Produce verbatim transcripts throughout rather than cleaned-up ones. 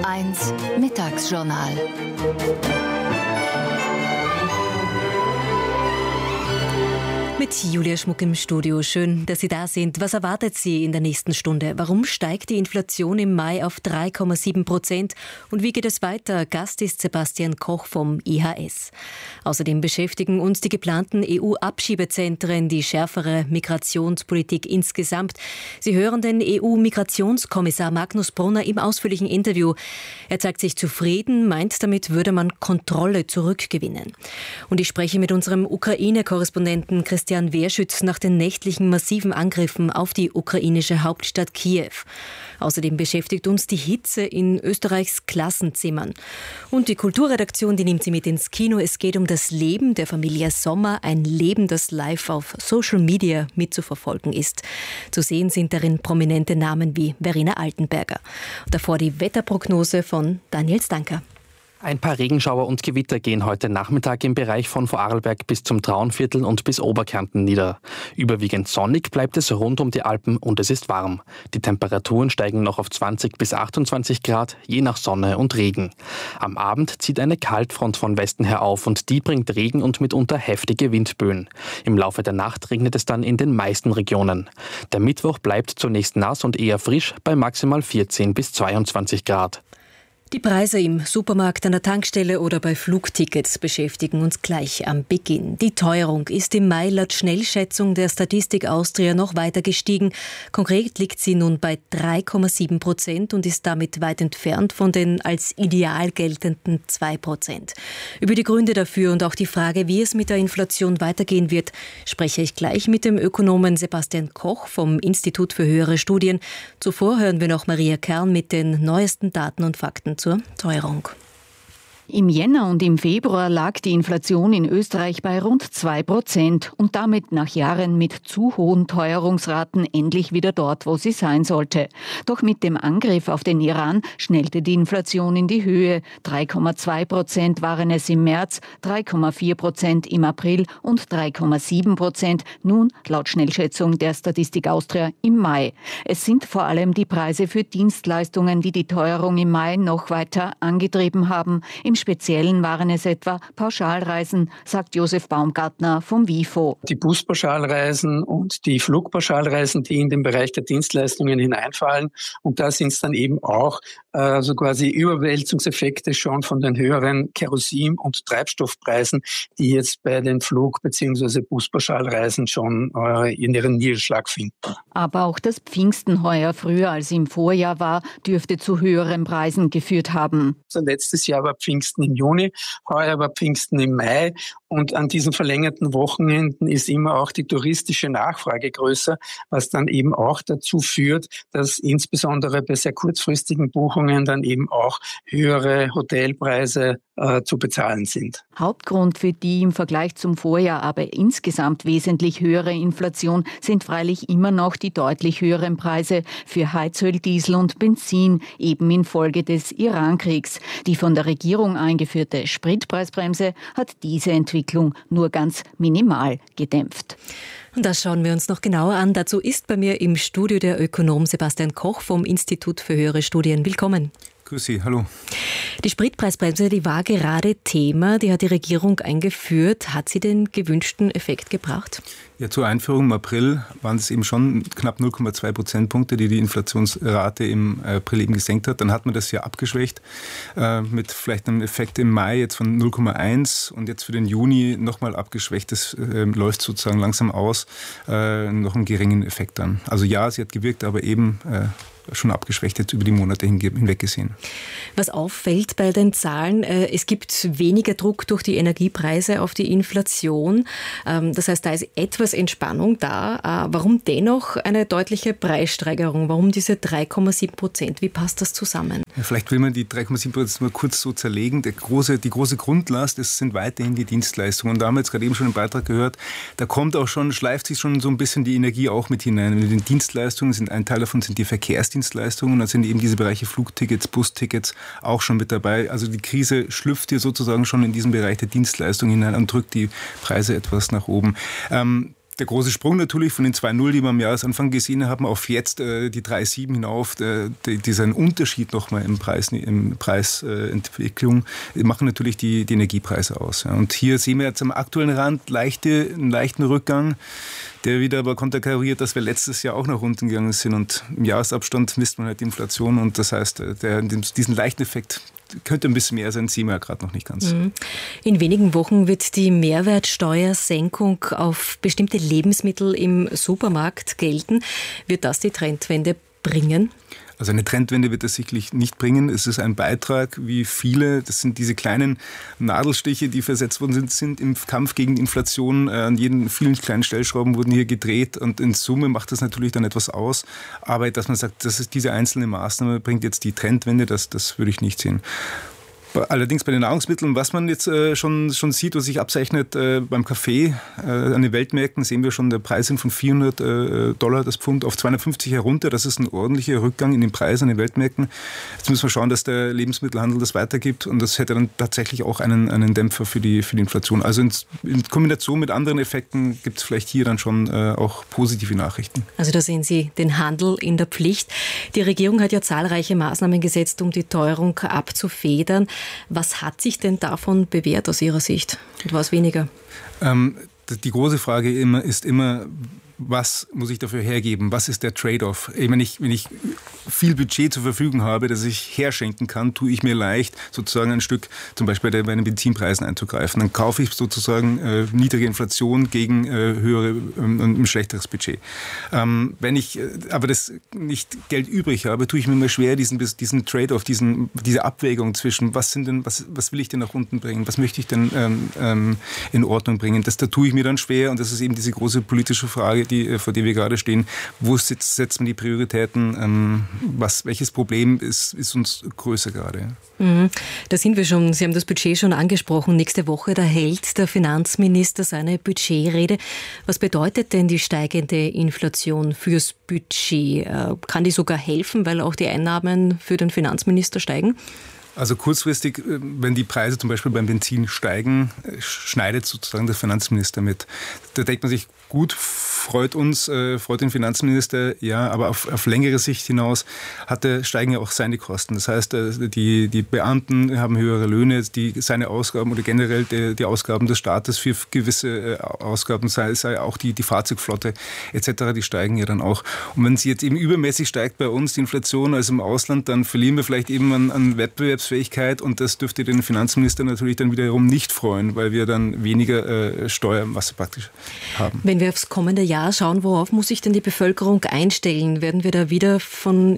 eins Mittagsjournal. Mit Julia Schmuck im Studio. Schön, dass Sie da sind. Was erwartet Sie in der nächsten Stunde? Warum steigt die Inflation im Mai auf drei Komma sieben Prozent? Und wie geht es weiter? Gast ist Sebastian Koch vom I H S. Außerdem beschäftigen uns die geplanten E U-Abschiebezentren, die schärfere Migrationspolitik insgesamt. Sie hören den E U-Migrationskommissar Magnus Brunner im ausführlichen Interview. Er zeigt sich zufrieden, meint, damit würde man Kontrolle zurückgewinnen. Und ich spreche mit unserem Ukraine-Korrespondenten Christian Wehrschütz nach den nächtlichen massiven Angriffen auf die ukrainische Hauptstadt Kiew. Außerdem beschäftigt uns die Hitze in Österreichs Klassenzimmern. Und die Kulturredaktion, die nimmt Sie mit ins Kino. Es geht um das Leben der Familie Sommer. Ein Leben, das live auf Social Media mitzuverfolgen ist. Zu sehen sind darin prominente Namen wie Verena Altenberger. Davor die Wetterprognose von Daniel Stanker. Ein paar Regenschauer und Gewitter gehen heute Nachmittag im Bereich von Vorarlberg bis zum Traunviertel und bis Oberkärnten nieder. Überwiegend sonnig bleibt es rund um die Alpen und es ist warm. Die Temperaturen steigen noch auf zwanzig bis achtundzwanzig Grad, je nach Sonne und Regen. Am Abend zieht eine Kaltfront von Westen her auf und die bringt Regen und mitunter heftige Windböen. Im Laufe der Nacht regnet es dann in den meisten Regionen. Der Mittwoch bleibt zunächst nass und eher frisch bei maximal vierzehn bis zweiundzwanzig Grad. Die Preise im Supermarkt, an der Tankstelle oder bei Flugtickets beschäftigen uns gleich am Beginn. Die Teuerung ist im Mai laut Schnellschätzung der Statistik Austria noch weiter gestiegen. Konkret liegt sie nun bei drei Komma sieben Prozent und ist damit weit entfernt von den als ideal geltenden zwei Prozent. Über die Gründe dafür und auch die Frage, wie es mit der Inflation weitergehen wird, spreche ich gleich mit dem Ökonomen Sebastian Koch vom Institut für höhere Studien. Zuvor hören wir noch Maria Kern mit den neuesten Daten und Fakten zur Teuerung. Im Jänner und im Februar lag die Inflation in Österreich bei rund zwei Prozent und damit nach Jahren mit zu hohen Teuerungsraten endlich wieder dort, wo sie sein sollte. Doch mit dem Angriff auf den Iran schnellte die Inflation in die Höhe. drei Komma zwei Prozent waren es im März, drei Komma vier Prozent im April und drei Komma sieben Prozent nun laut Schnellschätzung der Statistik Austria im Mai. Es sind vor allem die Preise für Dienstleistungen, die die Teuerung im Mai noch weiter angetrieben haben. Im Speziellen waren es etwa Pauschalreisen, sagt Josef Baumgartner vom WIFO. Die Buspauschalreisen und die Flugpauschalreisen, die in den Bereich der Dienstleistungen hineinfallen. Und da sind es dann eben auch also quasi Überwälzungseffekte schon von den höheren Kerosin- und Treibstoffpreisen, die jetzt bei den Flug- bzw. Buspauschalreisen schon äh, in ihren Niederschlag finden. Aber auch das Pfingsten heuer früher als im Vorjahr war, dürfte zu höheren Preisen geführt haben. Also letztes Jahr war Pfingsten im Juni, heuer war Pfingsten im Mai. Und an diesen verlängerten Wochenenden ist immer auch die touristische Nachfrage größer, was dann eben auch dazu führt, dass insbesondere bei sehr kurzfristigen Buchungen dann eben auch höhere Hotelpreise äh, zu bezahlen sind. Hauptgrund für die im Vergleich zum Vorjahr aber insgesamt wesentlich höhere Inflation sind freilich immer noch die deutlich höheren Preise für Heizöl, Diesel und Benzin, eben infolge des Iran-Kriegs. Die von der Regierung eingeführte Spritpreisbremse hat diese Entwicklung nur ganz minimal gedämpft. Und das schauen wir uns noch genauer an. Dazu ist bei mir im Studio der Ökonom Sebastian Koch vom Institut für höhere Studien. Willkommen. Grüß Sie, hallo. Die Spritpreisbremse, die war gerade Thema, die hat die Regierung eingeführt. Hat sie den gewünschten Effekt gebracht? Ja, zur Einführung im April waren es eben schon knapp null Komma zwei Prozentpunkte, die die Inflationsrate im April eben gesenkt hat. Dann hat man das ja abgeschwächt äh, mit vielleicht einem Effekt im Mai jetzt von null Komma eins und jetzt für den Juni nochmal abgeschwächt. Das äh, läuft sozusagen langsam aus, äh, noch einen geringen Effekt dann. Also ja, sie hat gewirkt, aber eben äh, schon abgeschwächt jetzt über die Monate hinweg gesehen. Was auffällt bei den Zahlen, es gibt weniger Druck durch die Energiepreise auf die Inflation. Das heißt, da ist etwas Entspannung da. Warum dennoch eine deutliche Preissteigerung? Warum diese drei Komma sieben Prozent? Wie passt das zusammen? Ja, vielleicht will man die drei Komma sieben Prozent mal kurz so zerlegen. Der große, die große Grundlast, das sind weiterhin die Dienstleistungen. Und da haben wir jetzt gerade eben schon im Beitrag gehört, da kommt auch schon, schleift sich schon so ein bisschen die Energie auch mit hinein. Mit den Dienstleistungen sind ein Teil davon sind die Verkehrsdienstleistungen. Dienstleistungen, dann sind eben diese Bereiche Flugtickets, Bustickets auch schon mit dabei. Also die Krise schlüpft hier sozusagen schon in diesen Bereich der Dienstleistungen hinein und drückt die Preise etwas nach oben. Ähm, der große Sprung natürlich von den zwei Komma null, die wir am Jahresanfang gesehen haben, auf jetzt äh, die drei Komma sieben hinauf, der, der, dieser Unterschied nochmal im Preis, im Preisentwicklung, äh, machen natürlich die, die Energiepreise aus. Ja. Und hier sehen wir jetzt am aktuellen Rand leichte, einen leichten Rückgang, der wieder aber konterkariert, dass wir letztes Jahr auch nach unten gegangen sind. Und im Jahresabstand misst man halt die Inflation und das heißt, der, diesen leichten Effekt könnte ein bisschen mehr sein, sehen wir ja gerade noch nicht ganz. In wenigen Wochen wird die Mehrwertsteuersenkung auf bestimmte Lebensmittel im Supermarkt gelten. Wird das die Trendwende bringen? Also eine Trendwende wird das sicherlich nicht bringen. Es ist ein Beitrag, wie viele, das sind diese kleinen Nadelstiche, die versetzt worden sind, sind im Kampf gegen Inflation. An jeden, vielen kleinen Stellschrauben wurden hier gedreht und in Summe macht das natürlich dann etwas aus. Aber dass man sagt, das ist diese einzelne Maßnahme bringt jetzt die Trendwende, das, das würde ich nicht sehen. Allerdings bei den Nahrungsmitteln, was man jetzt äh, schon, schon sieht, was sich abzeichnet äh, beim Kaffee äh, an den Weltmärkten, sehen wir schon, der Preis sind von vierhundert äh, Dollar das Pfund auf zweihundertfünfzig herunter. Das ist ein ordentlicher Rückgang in den Preisen an den Weltmärkten. Jetzt müssen wir schauen, dass der Lebensmittelhandel das weitergibt und das hätte dann tatsächlich auch einen, einen Dämpfer für die, für die Inflation. Also in, in Kombination mit anderen Effekten gibt es vielleicht hier dann schon äh, auch positive Nachrichten. Also da sehen Sie den Handel in der Pflicht. Die Regierung hat ja zahlreiche Maßnahmen gesetzt, um die Teuerung abzufedern. Was hat sich denn davon bewährt aus Ihrer Sicht und was weniger? Ähm, die große Frage immer, ist immer, was muss ich dafür hergeben? Was ist der Trade-off? Wenn ich, wenn ich viel Budget zur Verfügung habe, das ich herschenken kann, tue ich mir leicht, sozusagen ein Stück, zum Beispiel bei, der, bei den Benzinpreisen einzugreifen. Dann kaufe ich sozusagen äh, niedrige Inflation gegen äh, höhere und äh, ein schlechteres Budget. Ähm, wenn ich äh, aber das nicht Geld übrig habe, tue ich mir immer schwer, diesen, diesen Trade-off, diesen, diese Abwägung zwischen, was sind denn, was, was will ich denn nach unten bringen, was möchte ich denn ähm, ähm, in Ordnung bringen. Das, da tue ich mir dann schwer und das ist eben diese große politische Frage, die, vor der wir gerade stehen. Wo setzt, setzt man die Prioritäten? Ähm, was, welches Problem ist, ist uns größer gerade? Mhm. Da sind wir schon. Sie haben das Budget schon angesprochen. Nächste Woche, da hält der Finanzminister seine Budgetrede. Was bedeutet denn die steigende Inflation fürs Budget? Kann die sogar helfen, weil auch die Einnahmen für den Finanzminister steigen? Also kurzfristig, wenn die Preise zum Beispiel beim Benzin steigen, schneidet sozusagen der Finanzminister mit. Da denkt man sich, gut, freut uns, äh, freut den Finanzminister, ja, aber auf, auf längere Sicht hinaus hat er, steigen ja auch seine Kosten. Das heißt, äh, die, die Beamten haben höhere Löhne, die, seine Ausgaben oder generell die, die Ausgaben des Staates für gewisse äh, Ausgaben, sei, sei auch die, die Fahrzeugflotte et cetera, die steigen ja dann auch. Und wenn sie jetzt eben übermäßig steigt bei uns, die Inflation, als im Ausland, dann verlieren wir vielleicht eben an, an Wettbewerbsfähigkeit und das dürfte den Finanzminister natürlich dann wiederum nicht freuen, weil wir dann weniger äh, Steuermasse praktisch haben. Wenn wir aufs kommende Jahr schauen, worauf muss sich denn die Bevölkerung einstellen? Werden wir da wieder von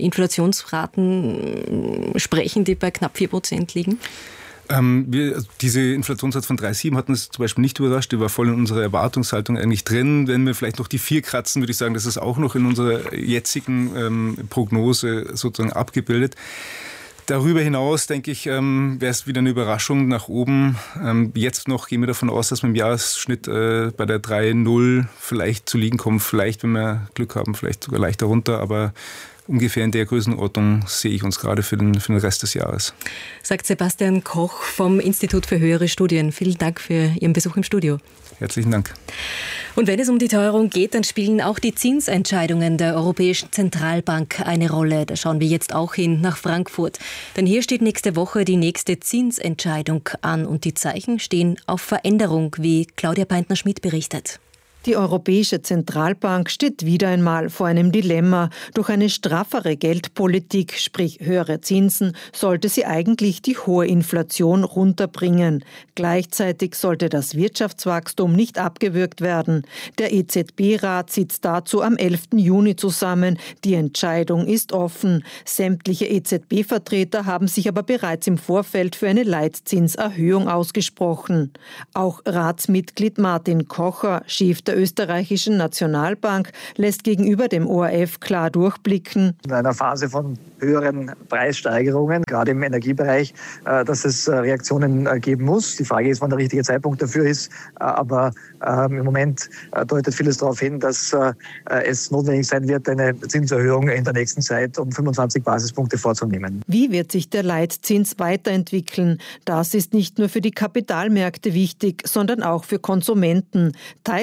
Inflationsraten sprechen, die bei knapp vier Prozent liegen? Ähm, wir, also diese Inflationssatz von drei Komma sieben hat uns zum Beispiel nicht überrascht. Die war voll in unserer Erwartungshaltung eigentlich drin. Wenn wir vielleicht noch die vier kratzen, würde ich sagen, das ist auch noch in unserer jetzigen ähm, Prognose sozusagen abgebildet. Darüber hinaus, denke ich, ähm, wäre es wieder eine Überraschung nach oben. Ähm, jetzt noch gehen wir davon aus, dass wir im Jahresschnitt äh, bei der drei Komma null vielleicht zu liegen kommen. Vielleicht, wenn wir Glück haben, vielleicht sogar leicht darunter. Aber ungefähr in der Größenordnung sehe ich uns gerade für den, für den Rest des Jahres. Sagt Sebastian Koch vom Institut für höhere Studien. Vielen Dank für Ihren Besuch im Studio. Herzlichen Dank. Und wenn es um die Teuerung geht, dann spielen auch die Zinsentscheidungen der Europäischen Zentralbank eine Rolle. Da schauen wir jetzt auch hin nach Frankfurt. Denn hier steht nächste Woche die nächste Zinsentscheidung an. Und die Zeichen stehen auf Veränderung, wie Claudia Peintner-Schmidt berichtet. Die Europäische Zentralbank steht wieder einmal vor einem Dilemma. Durch eine straffere Geldpolitik, sprich höhere Zinsen, sollte sie eigentlich die hohe Inflation runterbringen. Gleichzeitig sollte das Wirtschaftswachstum nicht abgewürgt werden. Der E Z B-Rat sitzt dazu am elften Juni zusammen. Die Entscheidung ist offen. Sämtliche E Z B-Vertreter haben sich aber bereits im Vorfeld für eine Leitzinserhöhung ausgesprochen. Auch Ratsmitglied Martin Kocher, Chef der österreichischen Nationalbank, lässt gegenüber dem O R F klar durchblicken. In einer Phase von höheren Preissteigerungen, gerade im Energiebereich, dass es Reaktionen geben muss. Die Frage ist, wann der richtige Zeitpunkt dafür ist. Aber im Moment deutet vieles darauf hin, dass es notwendig sein wird, eine Zinserhöhung in der nächsten Zeit um fünfundzwanzig Basispunkte vorzunehmen. Wie wird sich der Leitzins weiterentwickeln? Das ist nicht nur für die Kapitalmärkte wichtig, sondern auch für Konsumenten. Teilweise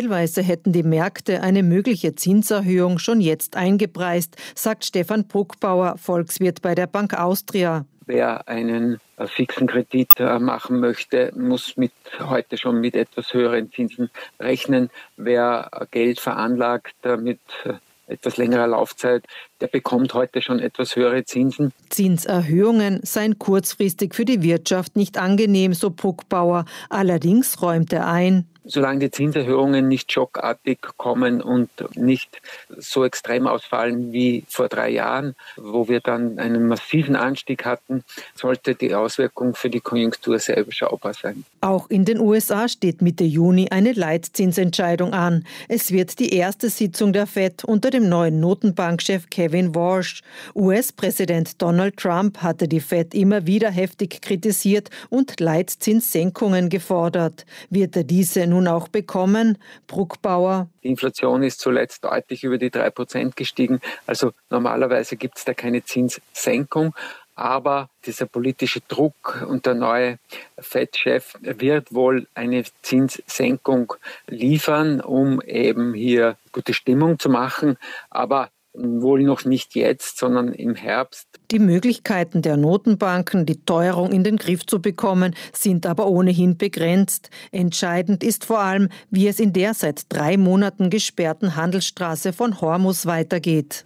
Weise hätten die Märkte eine mögliche Zinserhöhung schon jetzt eingepreist, sagt Stefan Bruckbauer, Volkswirt bei der Bank Austria. Wer einen äh, fixen Kredit äh, machen möchte, muss mit heute schon mit etwas höheren Zinsen rechnen. Wer äh, Geld veranlagt äh, mit äh, etwas längerer Laufzeit, der bekommt heute schon etwas höhere Zinsen. Zinserhöhungen seien kurzfristig für die Wirtschaft nicht angenehm, so Bruckbauer. Allerdings räumt er ein: Solange die Zinserhöhungen nicht schockartig kommen und nicht so extrem ausfallen wie vor drei Jahren, wo wir dann einen massiven Anstieg hatten, sollte die Auswirkung für die Konjunktur sehr überschaubar sein. Auch in den U S A steht Mitte Juni eine Leitzinsentscheidung an. Es wird die erste Sitzung der Fed unter dem neuen Notenbankchef Kevin Warsh. U S-Präsident Donald Trump hatte die Fed immer wieder heftig kritisiert und Leitzinssenkungen gefordert. Wird er diese nun auch bekommen? Bruckbauer: Die Inflation ist zuletzt deutlich über die drei Prozent gestiegen. Also normalerweise gibt es da keine Zinssenkung. Aber dieser politische Druck und der neue Fed-Chef wird wohl eine Zinssenkung liefern, um eben hier gute Stimmung zu machen. Aber wohl noch nicht jetzt, sondern im Herbst. Die Möglichkeiten der Notenbanken, die Teuerung in den Griff zu bekommen, sind aber ohnehin begrenzt. Entscheidend ist vor allem, wie es in der seit drei Monaten gesperrten Handelsstraße von Hormuz weitergeht.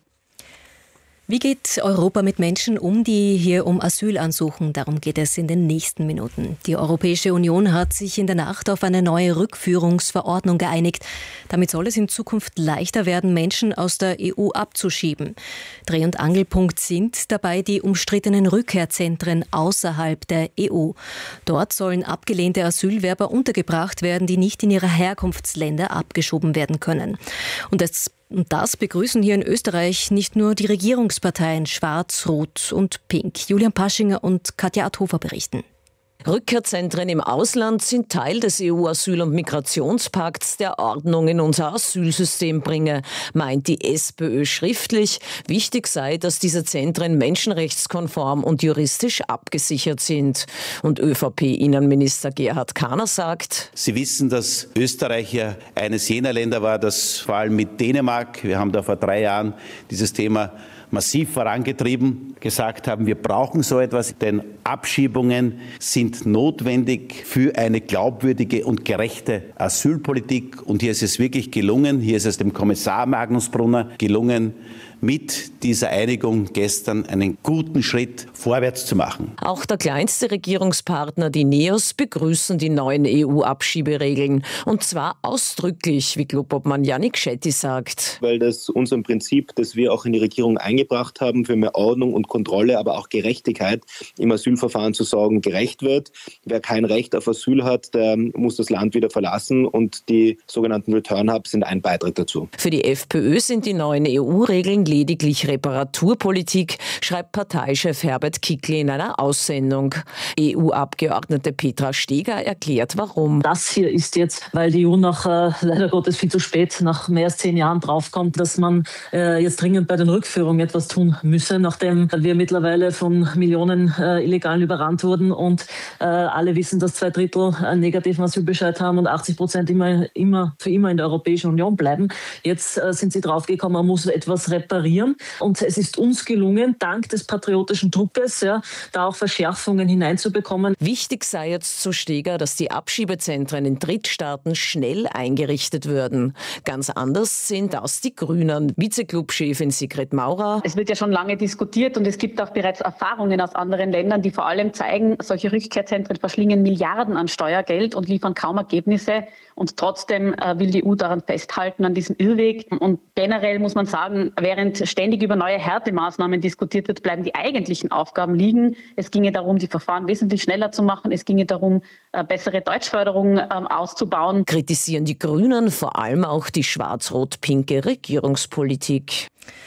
Wie geht Europa mit Menschen um, die hier um Asyl ansuchen? Darum geht es in den nächsten Minuten. Die Europäische Union hat sich in der Nacht auf eine neue Rückführungsverordnung geeinigt. Damit soll es in Zukunft leichter werden, Menschen aus der E U abzuschieben. Dreh- und Angelpunkt sind dabei die umstrittenen Rückkehrzentren außerhalb der E U. Dort sollen abgelehnte Asylwerber untergebracht werden, die nicht in ihre Herkunftsländer abgeschoben werden können. Und das Und das begrüßen hier in Österreich nicht nur die Regierungsparteien Schwarz, Rot und Pink. Julian Paschinger und Katja Adhofer berichten. Rückkehrzentren im Ausland sind Teil des E U-Asyl- und Migrationspakts, der Ordnung in unser Asylsystem bringe, meint die SPÖ schriftlich. Wichtig sei, dass diese Zentren menschenrechtskonform und juristisch abgesichert sind. Und ÖVP-Innenminister Gerhard Kahner sagt: Sie wissen, dass Österreich ja eines jener Länder war, das vor allem mit Dänemark, wir haben da vor drei Jahren dieses Thema massiv vorangetrieben, gesagt haben, wir brauchen so etwas, denn Abschiebungen sind notwendig für eine glaubwürdige und gerechte Asylpolitik. Und hier ist es wirklich gelungen, hier ist es dem Kommissar Magnus Brunner gelungen, mit dieser Einigung gestern einen guten Schritt vorwärts zu machen. Auch der kleinste Regierungspartner, die NEOS, begrüßen die neuen E U-Abschieberegeln. Und zwar ausdrücklich, wie Clubobmann Yannick Shetty sagt. Weil das unserem Prinzip, das wir auch in die Regierung eingebracht haben, für mehr Ordnung und Kontrolle, aber auch Gerechtigkeit im Asylverfahren zu sorgen, gerecht wird. Wer kein Recht auf Asyl hat, der muss das Land wieder verlassen. Und die sogenannten Return Hubs sind ein Beitrag dazu. Für die FPÖ sind die neuen E U-Regeln lediglich Reparaturpolitik, schreibt Parteichef Herbert Kickl in einer Aussendung. E U-Abgeordnete Petra Steger erklärt, warum. Das hier ist jetzt, weil die E U nach äh, leider Gottes viel zu spät, nach mehr als zehn Jahren draufkommt, dass man äh, jetzt dringend bei den Rückführungen etwas tun müsse, nachdem wir mittlerweile von Millionen äh, Illegalen überrannt wurden und äh, alle wissen, dass zwei Drittel einen negativen Asylbescheid haben und achtzig Prozent immer, immer für immer in der Europäischen Union bleiben. Jetzt äh, sind sie draufgekommen, man muss etwas reparieren. Und es ist uns gelungen, dank des patriotischen Druckes, ja, da auch Verschärfungen hineinzubekommen. Wichtig sei jetzt, so Steger, dass die Abschiebezentren in Drittstaaten schnell eingerichtet würden. Ganz anders sehen das die Grünen. Vize-Club-Chefin Sigrid Maurer. Es wird ja schon lange diskutiert und es gibt auch bereits Erfahrungen aus anderen Ländern, die vor allem zeigen, solche Rückkehrzentren verschlingen Milliarden an Steuergeld und liefern kaum Ergebnisse. Und trotzdem äh, will die E U daran festhalten, an diesem Irrweg. Und generell muss man sagen, während ständig über neue Härtemaßnahmen diskutiert wird, bleiben die eigentlichen Aufgaben liegen. Es ginge darum, die Verfahren wesentlich schneller zu machen. Es ginge darum, äh, bessere Deutschförderung äh, auszubauen. Kritisieren die Grünen vor allem auch die schwarz-rot-pinke Regierungspolitik.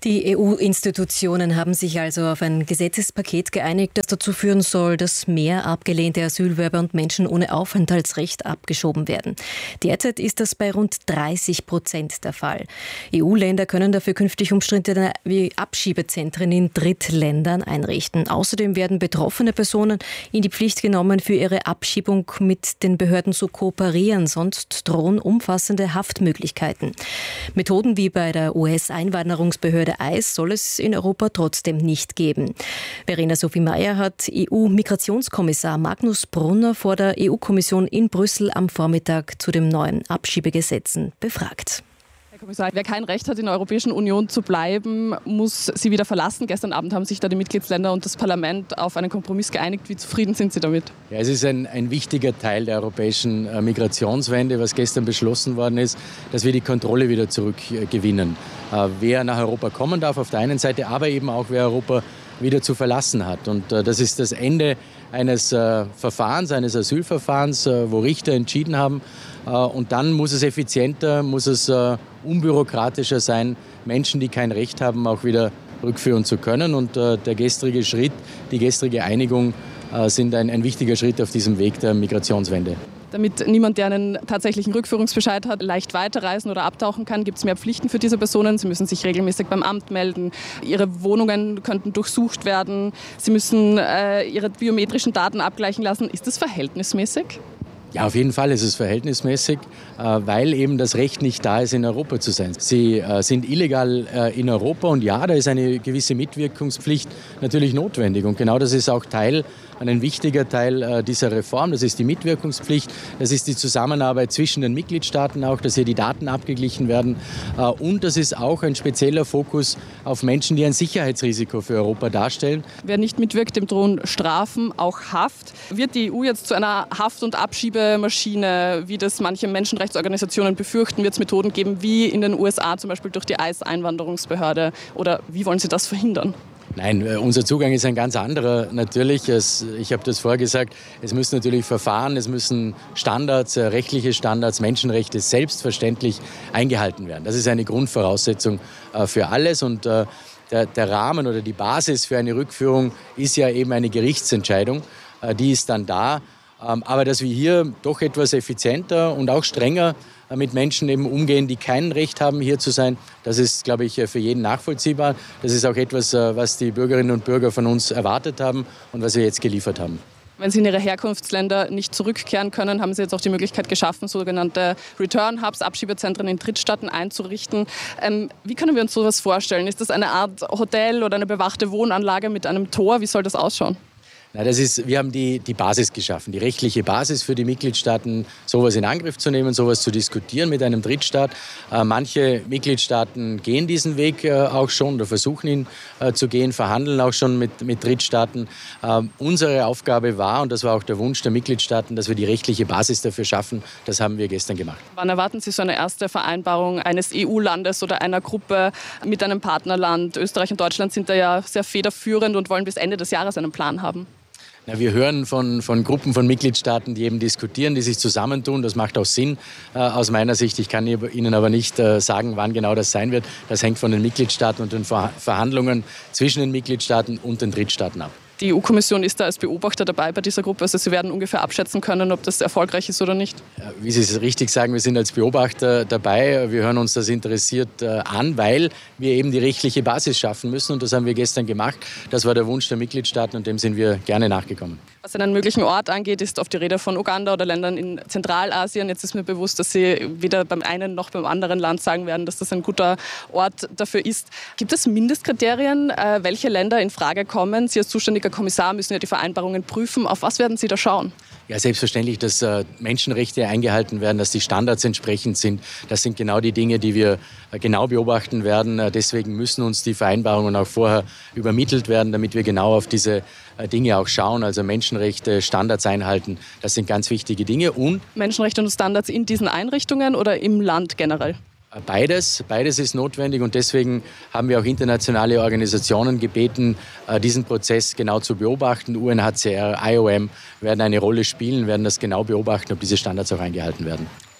Die E U-Institutionen haben sich also auf ein Gesetzespaket geeinigt, das dazu führen soll, dass mehr abgelehnte Asylwerber und Menschen ohne Aufenthaltsrecht abgeschoben werden. Derzeit ist das bei rund dreißig Prozent der Fall. E U-Länder können dafür künftig umstrittene wie Abschiebezentren in Drittländern einrichten. Außerdem werden betroffene Personen in die Pflicht genommen, für ihre Abschiebung mit den Behörden zu kooperieren, sonst drohen umfassende Haftmöglichkeiten. Methoden wie bei der U S-Einwanderungsbehörde I C E soll es in Europa trotzdem nicht geben. Verena Sophie Mayer hat E U-Migrationskommissar Magnus Brunner vor der E U-Kommission in Brüssel am Vormittag zu den neuen Abschiebegesetzen befragt. Herr Kommissar, wer kein Recht hat, in der Europäischen Union zu bleiben, muss sie wieder verlassen. Gestern Abend haben sich da die Mitgliedsländer und das Parlament auf einen Kompromiss geeinigt. Wie zufrieden sind Sie damit? Ja, es ist ein, ein wichtiger Teil der europäischen äh, Migrationswende, was gestern beschlossen worden ist, dass wir die Kontrolle wieder zurückgewinnen. Äh, wer nach Europa kommen darf auf der einen Seite, aber eben auch wer Europa wieder zu verlassen hat. Und äh, das ist das Ende eines äh, Verfahrens, eines Asylverfahrens, äh, wo Richter entschieden haben. Äh, und dann muss es effizienter, muss es äh, unbürokratischer sein, Menschen, die kein Recht haben, auch wieder rückführen zu können. Und äh, der gestrige Schritt, die gestrige Einigung äh, sind ein, ein wichtiger Schritt auf diesem Weg der Migrationswende. Damit niemand, der einen tatsächlichen Rückführungsbescheid hat, leicht weiterreisen oder abtauchen kann, gibt es mehr Pflichten für diese Personen. Sie müssen sich regelmäßig beim Amt melden. Ihre Wohnungen könnten durchsucht werden. Sie müssen äh, ihre biometrischen Daten abgleichen lassen. Ist das verhältnismäßig? Ja, auf jeden Fall ist es verhältnismäßig, weil eben das Recht nicht da ist, in Europa zu sein. Sie sind illegal in Europa und ja, da ist eine gewisse Mitwirkungspflicht natürlich notwendig. Und genau das ist auch Teil, ein wichtiger Teil dieser Reform. Das ist die Mitwirkungspflicht, das ist die Zusammenarbeit zwischen den Mitgliedstaaten auch, dass hier die Daten abgeglichen werden. Und das ist auch ein spezieller Fokus auf Menschen, die ein Sicherheitsrisiko für Europa darstellen. Wer nicht mitwirkt, dem drohen Strafen, auch Haft. Wird die E U jetzt zu einer Haft- und Abschiebemaschine, wie das manche Menschenrechtsorganisationen befürchten? Wird es Methoden geben, wie in den U S A zum Beispiel durch die I C E-Einwanderungsbehörde? Oder wie wollen Sie das verhindern? Nein, unser Zugang ist ein ganz anderer natürlich. Es, ich habe das vorher gesagt, es müssen natürlich Verfahren, es müssen Standards, rechtliche Standards, Menschenrechte selbstverständlich eingehalten werden. Das ist eine Grundvoraussetzung äh, für alles und äh, der, der Rahmen oder die Basis für eine Rückführung ist ja eben eine Gerichtsentscheidung. Äh, die ist dann da. Ähm, aber dass wir hier doch etwas effizienter und auch strenger mit Menschen eben umgehen, die kein Recht haben, hier zu sein. Das ist, glaube ich, für jeden nachvollziehbar. Das ist auch etwas, was die Bürgerinnen und Bürger von uns erwartet haben und was wir jetzt geliefert haben. Wenn Sie in Ihre Herkunftsländer nicht zurückkehren können, haben Sie jetzt auch die Möglichkeit geschaffen, sogenannte Return Hubs, Abschiebezentren in Drittstaaten einzurichten. Ähm, wie können wir uns sowas vorstellen? Ist das eine Art Hotel oder eine bewachte Wohnanlage mit einem Tor? Wie soll das ausschauen? Na, das ist, wir haben die, die Basis geschaffen, die rechtliche Basis für die Mitgliedstaaten, sowas in Angriff zu nehmen, sowas zu diskutieren mit einem Drittstaat. Äh, manche Mitgliedstaaten gehen diesen Weg äh, auch schon oder versuchen ihn äh, zu gehen, verhandeln auch schon mit, mit Drittstaaten. Äh, unsere Aufgabe war, und das war auch der Wunsch der Mitgliedstaaten, dass wir die rechtliche Basis dafür schaffen. Das haben wir gestern gemacht. Wann erwarten Sie so eine erste Vereinbarung eines E U-Landes oder einer Gruppe mit einem Partnerland? Österreich und Deutschland sind da ja sehr federführend und wollen bis Ende des Jahres einen Plan haben. Na, wir hören von, von Gruppen von Mitgliedstaaten, die eben diskutieren, die sich zusammentun. Das macht auch Sinn äh, aus meiner Sicht. Ich kann Ihnen aber nicht äh, sagen, wann genau das sein wird. Das hängt von den Mitgliedstaaten und den Ver- Verhandlungen zwischen den Mitgliedstaaten und den Drittstaaten ab. Die E U-Kommission ist da als Beobachter dabei bei dieser Gruppe. Also Sie werden ungefähr abschätzen können, ob das erfolgreich ist oder nicht. Wie Sie es richtig sagen, wir sind als Beobachter dabei. Wir hören uns das interessiert an, weil wir eben die rechtliche Basis schaffen müssen. Und das haben wir gestern gemacht. Das war der Wunsch der Mitgliedstaaten und dem sind wir gerne nachgekommen. Was einen möglichen Ort angeht, ist oft die Rede von Uganda oder Ländern in Zentralasien. Jetzt ist mir bewusst, dass Sie weder beim einen noch beim anderen Land sagen werden, dass das ein guter Ort dafür ist. Gibt es Mindestkriterien, welche Länder in Frage kommen? Sie als zuständiger Kommissar müssen ja die Vereinbarungen prüfen. Auf was werden Sie da schauen? Ja, selbstverständlich, dass äh, Menschenrechte eingehalten werden, dass die Standards entsprechend sind. Das sind genau die Dinge, die wir äh, genau beobachten werden. Äh, deswegen müssen uns die Vereinbarungen auch vorher übermittelt werden, damit wir genau auf diese äh, Dinge auch schauen. Also Menschenrechte, Standards einhalten, das sind ganz wichtige Dinge. Und Menschenrechte und Standards in diesen Einrichtungen oder im Land generell? Beides, beides ist notwendig und deswegen haben wir auch internationale Organisationen gebeten, diesen Prozess genau zu beobachten. U N H C R, I O M werden eine Rolle spielen, werden das genau beobachten, ob diese Standards auch eingehalten werden.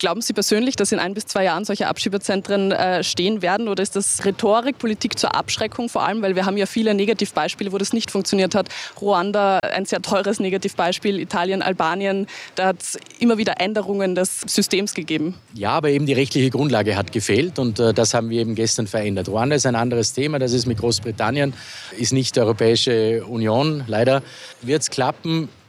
Glauben Sie persönlich, dass in ein bis zwei Jahren solche Abschiebezentren äh, stehen werden, oder ist das Rhetorik, Politik zur Abschreckung vor allem, weil wir haben ja viele Negativbeispiele, wo das nicht funktioniert hat. Ruanda, ein sehr teures Negativbeispiel, Italien, Albanien, da hat es immer wieder Änderungen des Systems gegeben. Ja, aber eben die rechtliche Grundlage hat gefehlt und äh, das haben wir eben gestern verändert. Ruanda ist ein anderes Thema, das ist mit Großbritannien, ist nicht die Europäische Union. Leider wird es klappen.